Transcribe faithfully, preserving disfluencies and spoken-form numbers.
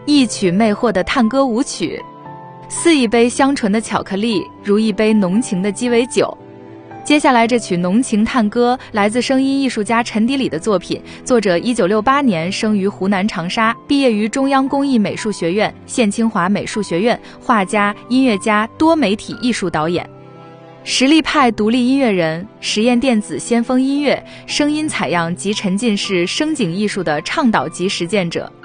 意曲魅惑的探戈舞曲，似一杯香醇的巧克力，如一杯浓情的鸡尾酒。接下来这曲浓情探歌来自声音艺术家陈迪里的作品，作者一九六八年生于湖南长沙，毕业于中央工艺美术学院、县清华美术学院，画家、音乐家、多媒体艺术导演。实力派独立音乐人，实验电子先锋音乐、声音采样及沉浸式声景艺术的倡导及实践者。